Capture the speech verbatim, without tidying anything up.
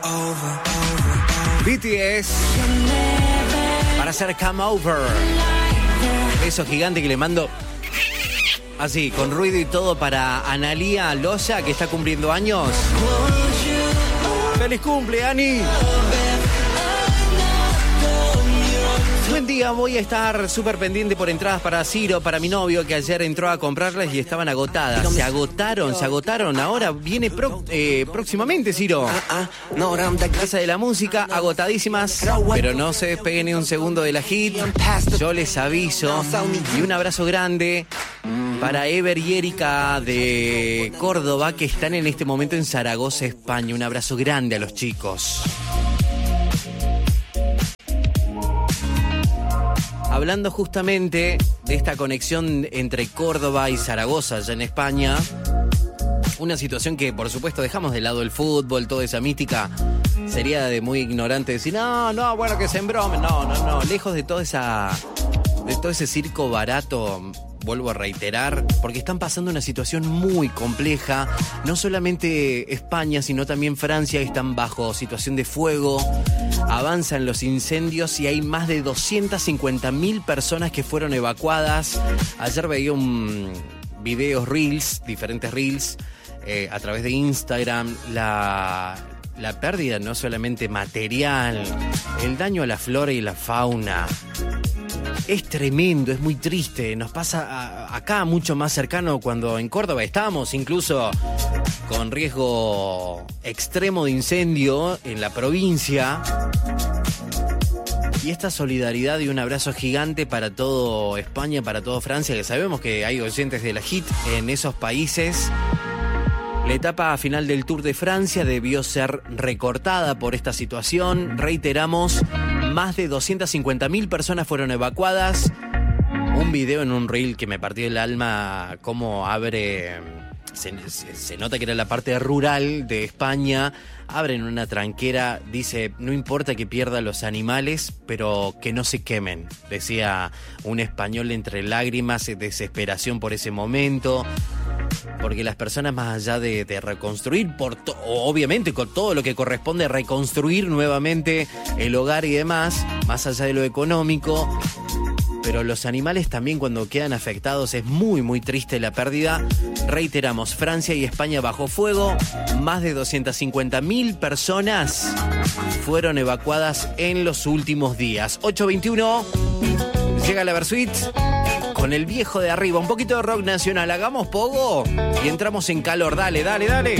B T S para hacer Come Over. Beso gigante que le mando así, con ruido y todo, para Analía Loza, que está cumpliendo años. ¡Feliz cumple, Ani! Buen día, voy a estar súper pendiente por entradas para Ciro, para mi novio, que ayer entró a comprarlas y estaban agotadas. Se agotaron, se agotaron. Ahora viene pro, eh, próximamente, Ciro. Casa de la Música, agotadísimas, pero no se despeguen ni un segundo de la hit. Yo les aviso. Y un abrazo grande para Ever y Erika de Córdoba, que están en este momento en Zaragoza, España. Un abrazo grande a los chicos. Hablando justamente de esta conexión entre Córdoba y Zaragoza, allá en España, una situación que, por supuesto, dejamos de lado el fútbol, toda esa mística. Sería de muy ignorante decir, no, no, bueno, que se embrome. No, no, no, lejos de toda esa, de todo ese circo barato. Vuelvo a reiterar, porque están pasando una situación muy compleja. No solamente España, sino también Francia, están bajo situación de fuego. Avanzan los incendios y hay más de doscientas cincuenta mil personas que fueron evacuadas. Ayer veía un videos, reels, diferentes reels, eh, a través de Instagram. La, la pérdida no solamente material, el daño a la flora y la fauna. Es tremendo, es muy triste. Nos pasa a, acá mucho más cercano cuando en Córdoba estamos, incluso con riesgo extremo de incendio en la provincia. Y esta solidaridad y un abrazo gigante para todo España, para todo Francia, que sabemos que hay oyentes de la hit en esos países. La etapa final del Tour de Francia debió ser recortada por esta situación. Reiteramos, más de doscientas cincuenta mil personas fueron evacuadas. Un video en un reel que me partió el alma, cómo abre... Se, se, se nota que era la parte rural de España. Abren una tranquera, dice, no importa que pierdan los animales, pero que no se quemen. Decía un español entre lágrimas, desesperación por ese momento. Porque las personas, más allá de, de reconstruir, por to- obviamente con todo lo que corresponde reconstruir nuevamente el hogar y demás, más allá de lo económico, pero los animales también, cuando quedan afectados, es muy muy triste la pérdida. Reiteramos, Francia y España bajo fuego, más de doscientas cincuenta mil personas fueron evacuadas en los últimos días. ocho veintiuno, llega la Versuit con el viejo de arriba, un poquito de rock nacional. Hagamos pogo y entramos en calor. Dale, dale, dale.